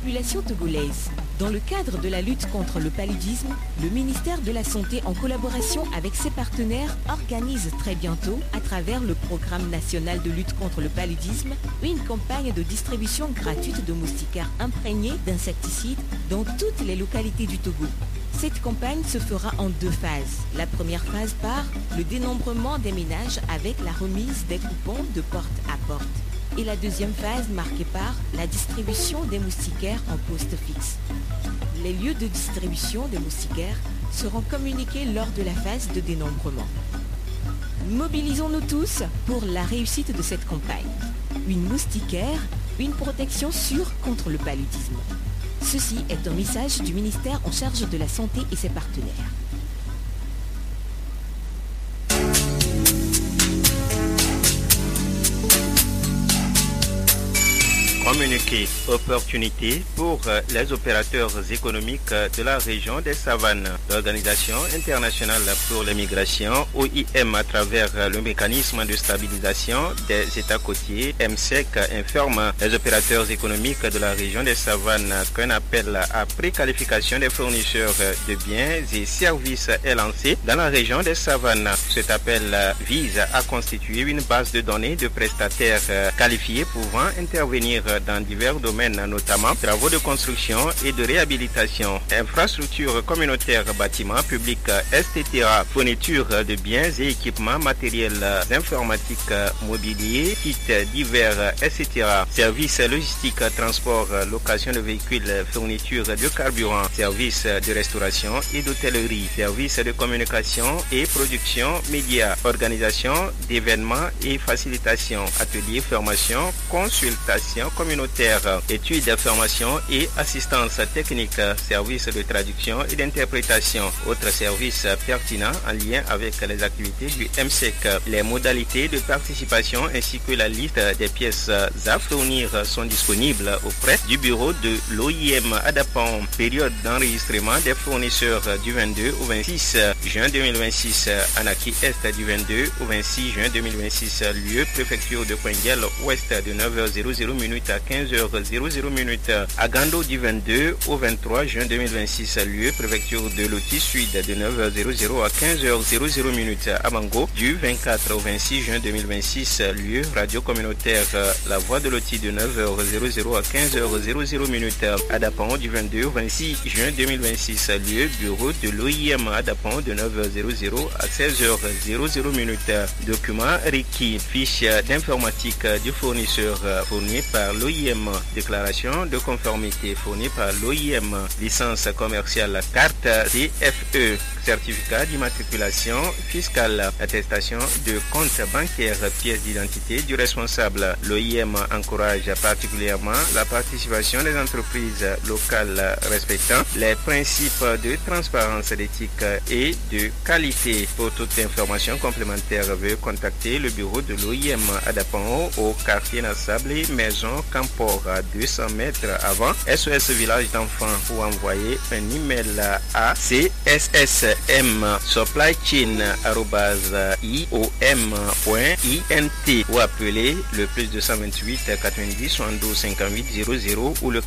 population togolaise. Dans le cadre de la lutte contre le paludisme, le ministère de la Santé, en collaboration avec ses partenaires, organise très bientôt, à travers le Programme national de lutte contre le paludisme, une campagne de distribution gratuite de moustiquaires imprégnés d'insecticides dans toutes les localités du Togo. Cette campagne se fera en 2 phases. La première phase par le dénombrement des ménages avec la remise des coupons de porte à porte. Et la deuxième phase marquée par la distribution des moustiquaires en poste fixe. Les lieux de distribution des moustiquaires seront communiqués lors de la phase de dénombrement. Mobilisons-nous tous pour la réussite de cette campagne. Une moustiquaire, une protection sûre contre le paludisme. Ceci est un message du ministère en charge de la santé et ses partenaires. Communiqué, opportunité pour les opérateurs économiques de la région des Savanes. L'Organisation internationale pour les migrations, OIM, à travers le mécanisme de stabilisation des États côtiers, MSEC, informe les opérateurs économiques de la région des Savanes qu'un appel à préqualification des fournisseurs de biens et services est lancé dans la région des Savanes. Cet appel vise à constituer une base de données de prestataires qualifiés pouvant intervenir dans divers domaines, notamment travaux de construction et de réhabilitation, infrastructures communautaires, bâtiments publics, etc., fourniture de biens et équipements matériels informatiques, mobilier, kits divers, etc., services logistiques, transport, location de véhicules, fourniture de carburant, services de restauration et d'hôtellerie, services de communication et production médias, organisation d'événements et facilitation, ateliers, formation, consultation communautaire, études, formation et assistance technique, services de traduction et d'interprétation, autres services pertinents en lien avec les activités du MSEC. Les modalités de participation ainsi que la liste des pièces à fournir sont disponibles auprès du bureau de l'OIM à Dapan. Période d'enregistrement des fournisseurs du 22 au 26 juin 2026, Anaki Est du 22 au 26 juin 2026, lieu préfecture de Poingel Ouest de 9h00 à 15h00, Agando du 22 au 23 juin 2026, lieu préfecture de Loti Sud de 9h00 à 15h00, Abango du 24 au 26 juin 2026, lieu radio communautaire La Voix de Loti de 9h00 à 15h00, Adapan du 22 au 26 juin 2026, lieu bureau de l'OIM Adapan de 9h00 à 16h00, document requis, fiche d'informatique du fournisseur fourni par l'OIM, déclaration de conformité fournie par l'OIM, licence commerciale, carte CFE, certificat d'immatriculation fiscale, attestation de compte bancaire, pièce d'identité du responsable. L'OIM encourage particulièrement la participation des entreprises locales respectant les principes de transparence, d'éthique et de qualité. Pour toute information complémentaire, veuillez contacter le bureau de l'OIM à Dapan au quartier Nassablé, maison Campor, à 200 mètres avant SOS Village d'enfants, ou envoyer un email à cssm@iom.int ou appeler le +228 90 72 58 00 ou le